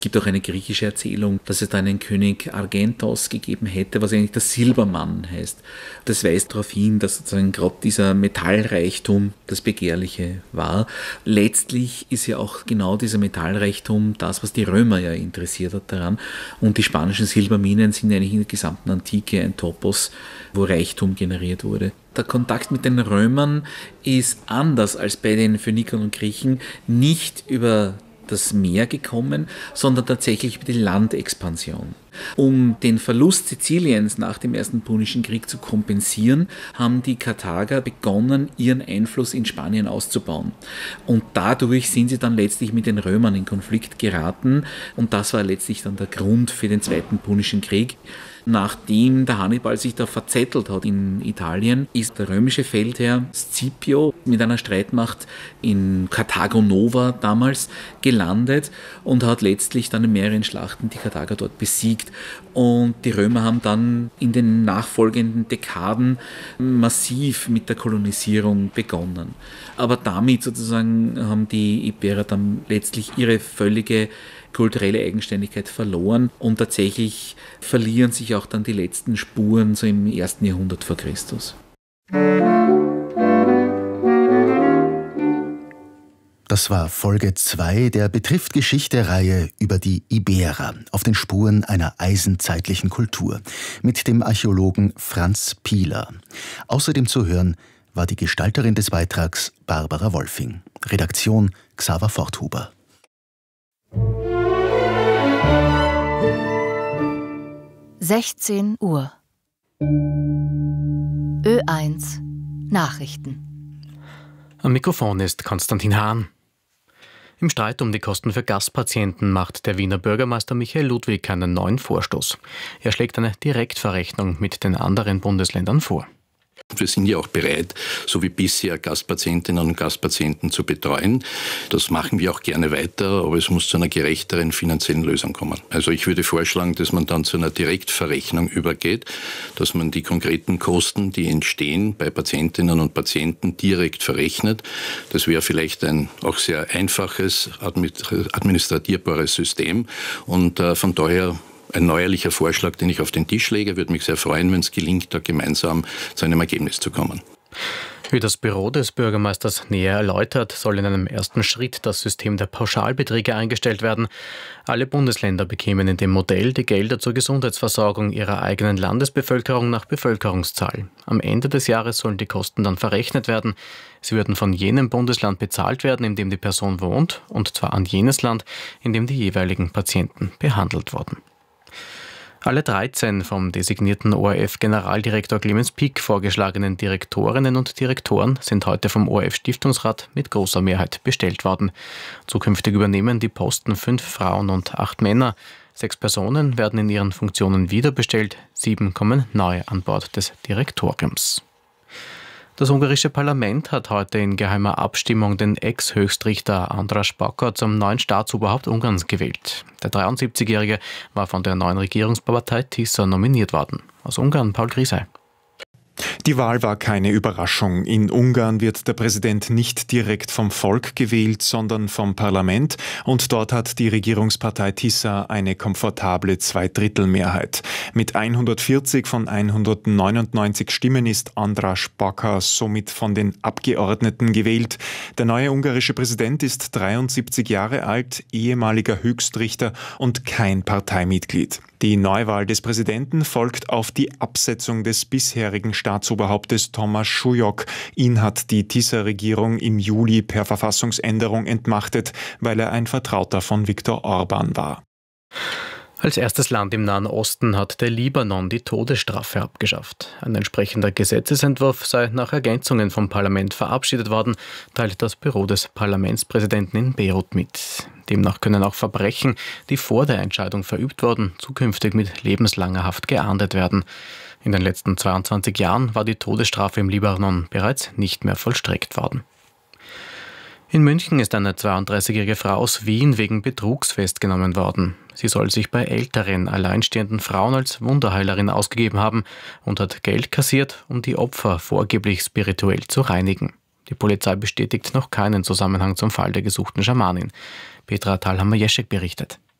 Es gibt auch eine griechische Erzählung, dass es da einen König Argentos gegeben hätte, was eigentlich der Silbermann heißt. Das weist darauf hin, dass sozusagen gerade dieser Metallreichtum das Begehrliche war. Letztlich ist ja auch genau dieser Metallreichtum das, was die Römer ja interessiert hat daran. Und die spanischen Silberminen sind eigentlich in der gesamten Antike ein Topos, wo Reichtum generiert wurde. Der Kontakt mit den Römern ist anders als bei den Phönikern und Griechen nicht über das Meer gekommen, sondern tatsächlich über die Landexpansion. Um den Verlust Siziliens nach dem Ersten Punischen Krieg zu kompensieren, haben die Karthager begonnen, ihren Einfluss in Spanien auszubauen. Und dadurch sind sie dann letztlich mit den Römern in Konflikt geraten. Und das war letztlich dann der Grund für den Zweiten Punischen Krieg. Nachdem der Hannibal sich da verzettelt hat in Italien, ist der römische Feldherr Scipio mit einer Streitmacht in Karthago Nova damals gelandet und hat letztlich dann in mehreren Schlachten die Karthager dort besiegt. Und die Römer haben dann in den nachfolgenden Dekaden massiv mit der Kolonisierung begonnen. Aber damit sozusagen haben die Iberer dann letztlich ihre völlige kulturelle Eigenständigkeit verloren und tatsächlich verlieren sich auch dann die letzten Spuren so im 1. Jahrhundert vor Christus. Das war Folge 2 der Betrifft Geschichte-Reihe über die Iberer auf den Spuren einer eisenzeitlichen Kultur mit dem Archäologen Franz Piehler. Außerdem zu hören war die Gestalterin des Beitrags Barbara Wolfing. Redaktion Xaver Forthuber. Uhr. Ö1 Nachrichten. Am Mikrofon ist Konstantin Hahn. Im Streit um die Kosten für Gaspatienten macht der Wiener Bürgermeister Michael Ludwig einen neuen Vorstoß. Er schlägt eine Direktverrechnung mit den anderen Bundesländern vor. Wir sind ja auch bereit, so wie bisher Gastpatientinnen und Gastpatienten zu betreuen. Das machen wir auch gerne weiter, aber es muss zu einer gerechteren finanziellen Lösung kommen. Also ich würde vorschlagen, dass man dann zu einer Direktverrechnung übergeht, dass man die konkreten Kosten, die entstehen bei Patientinnen und Patienten, direkt verrechnet. Das wäre vielleicht ein auch sehr einfaches, administrierbares System und von daher ein neuerlicher Vorschlag, den ich auf den Tisch lege. Würde mich sehr freuen, wenn es gelingt, da gemeinsam zu einem Ergebnis zu kommen. Wie das Büro des Bürgermeisters näher erläutert, soll in einem ersten Schritt das System der Pauschalbeträge eingestellt werden. Alle Bundesländer bekämen in dem Modell die Gelder zur Gesundheitsversorgung ihrer eigenen Landesbevölkerung nach Bevölkerungszahl. Am Ende des Jahres sollen die Kosten dann verrechnet werden. Sie würden von jenem Bundesland bezahlt werden, in dem die Person wohnt, und zwar an jenes Land, in dem die jeweiligen Patienten behandelt wurden. Alle 13 vom designierten ORF-Generaldirektor Clemens Pick vorgeschlagenen Direktorinnen und Direktoren sind heute vom ORF-Stiftungsrat mit großer Mehrheit bestellt worden. Zukünftig übernehmen die Posten 5 Frauen und 8 Männer. 6 Personen werden in ihren Funktionen wiederbestellt, 7 kommen neu an Bord des Direktoriums. Das ungarische Parlament hat heute in geheimer Abstimmung den Ex-Höchstrichter András Baka zum neuen Staatsoberhaupt Ungarns gewählt. Der 73-Jährige war von der neuen Regierungspartei TISA nominiert worden. Aus Ungarn Paul Griesei. Die Wahl war keine Überraschung. In Ungarn wird der Präsident nicht direkt vom Volk gewählt, sondern vom Parlament. Und dort hat die Regierungspartei TISA eine komfortable Zweidrittelmehrheit. Mit 140 von 199 Stimmen ist András Baka somit von den Abgeordneten gewählt. Der neue ungarische Präsident ist 73 Jahre alt, ehemaliger Höchstrichter und kein Parteimitglied. Die Neuwahl des Präsidenten folgt auf die Absetzung des bisherigen Staatsoberhauptes Thomas Schulyok. Ihn hat die TISA-Regierung im Juli per Verfassungsänderung entmachtet, weil er ein Vertrauter von Viktor Orbán war. Als erstes Land im Nahen Osten hat der Libanon die Todesstrafe abgeschafft. Ein entsprechender Gesetzesentwurf sei nach Ergänzungen vom Parlament verabschiedet worden, teilt das Büro des Parlamentspräsidenten in Beirut mit. Demnach können auch Verbrechen, die vor der Entscheidung verübt wurden, zukünftig mit lebenslanger Haft geahndet werden. In den letzten 22 Jahren war die Todesstrafe im Libanon bereits nicht mehr vollstreckt worden. In München ist eine 32-jährige Frau aus Wien wegen Betrugs festgenommen worden. Sie soll sich bei älteren, alleinstehenden Frauen als Wunderheilerin ausgegeben haben und hat Geld kassiert, um die Opfer vorgeblich spirituell zu reinigen. Die Polizei bestätigt noch keinen Zusammenhang zum Fall der gesuchten Schamanin. Petra Thalhammer-Jeschek berichtet.